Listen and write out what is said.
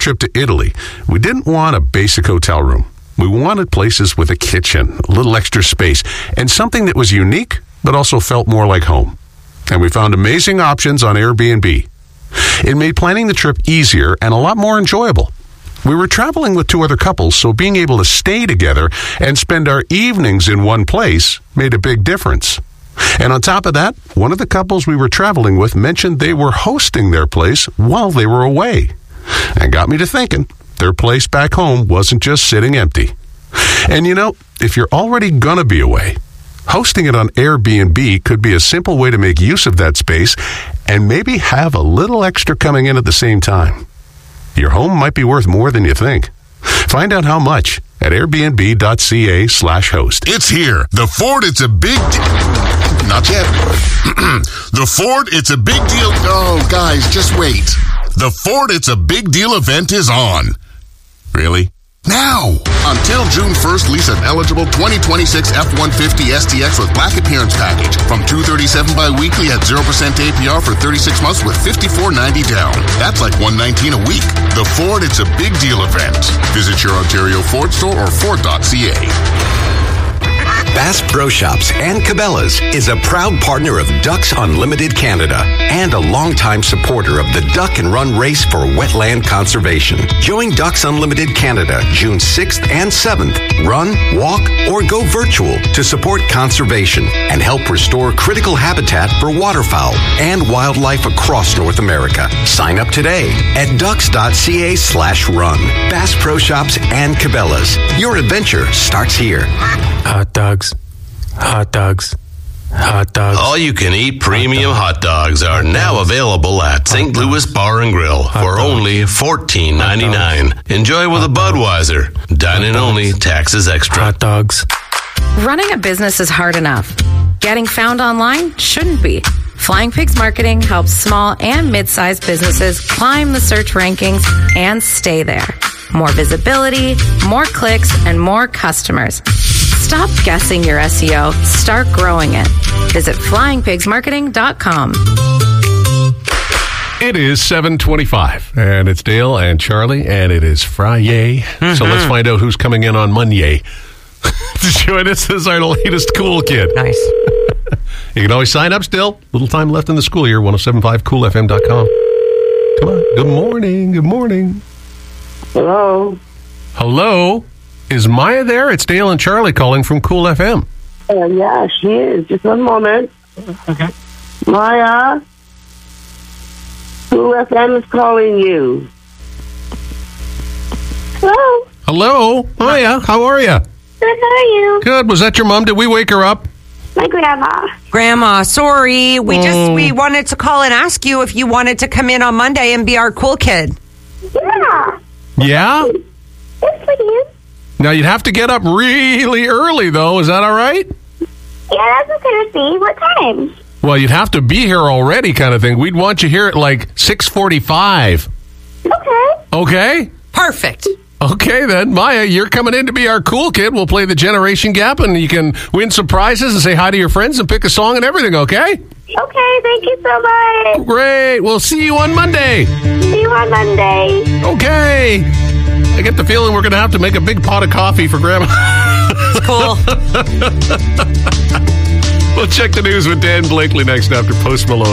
trip to Italy, we didn't want a basic hotel room. We wanted places with a kitchen, a little extra space, and something that was unique, but also felt more like home. And we found amazing options on Airbnb. It made planning the trip easier and a lot more enjoyable. We were traveling with 2 other couples, so being able to stay together and spend our evenings in one place made a big difference. And on top of that, one of the couples we were traveling with mentioned they were hosting their place while they were away. And got me to thinking, their place back home wasn't just sitting empty. And you know, if you're already gonna be away, hosting it on Airbnb could be a simple way to make use of that space and maybe have a little extra coming in at the same time. Your home might be worth more than you think. Find out how much at airbnb.ca/host. It's here. The Ford, it's a big Not yet. The Ford, it's a big deal. Oh, guys, just wait. The Ford, it's a big deal event is on. Really? Now! Until June 1st, lease an eligible 2026 F-150 STX with black appearance package from $237 bi-weekly at 0% APR for 36 months with $54.90 down. That's like $119 a week. The Ford, it's a big deal event. Visit your Ontario Ford store or Ford.ca. Bass Pro Shops and Cabela's is a proud partner of Ducks Unlimited Canada and a longtime supporter of the Duck and Run Race for Wetland Conservation. Join Ducks Unlimited Canada June 6th and 7th. Run, walk, or go virtual to support conservation and help restore critical habitat for waterfowl and wildlife across North America. Sign up today at ducks.ca/run. Bass Pro Shops and Cabela's. Your adventure starts here. Hot dogs, hot dogs, hot dogs. All-you-can-eat premium hot dogs are now available at St. Louis Bar and Grill for only $14.99. Enjoy with a Budweiser. Dine-in only, taxes extra. Hot dogs. Running a business is hard enough. Getting found online shouldn't be. Flying Pigs Marketing helps small and mid-sized businesses climb the search rankings and stay there. More visibility, more clicks, and more customers. Stop guessing your SEO. Start growing it. Visit flyingpigsmarketing.com. It is 7:25, and it's Dale and Charlie, and it is Friday. So let's find out who's coming in on Monday. To join us is our latest cool kid. Nice. You can always sign up still. Little time left in the school year, 1075coolfm.com. Come on. Good morning. Good morning. Hello. Hello. Is Maya there? It's Dale and Charlie calling from Cool FM. Yeah, she is. Just one moment. Okay. Maya, Cool FM is calling you. Hello. Hello. Maya, how are you? Good, how are you? Good. Was that your mom? Did we wake her up? My grandma. Grandma, sorry. We wanted to call and ask you if you wanted to come in on Monday and be our cool kid. Yeah. Yeah? Yes, please. Now, you'd have to get up really early, though. Is that all right? Yeah, that's okay with me. What time? Well, you'd have to be here already kind of thing. We'd want you here at like 6:45. Okay. Okay? Perfect. Okay, then. Maya, you're coming in to be our cool kid. We'll play the Generation Gap, and you can win some prizes and say hi to your friends and pick a song and everything, okay? Okay, thank you so much. Great. We'll see you on Monday. See you on Monday. Okay. I get the feeling we're going to have to make a big pot of coffee for Grandma. Cool. We'll check the news with Dan Blakely next after Post Malone.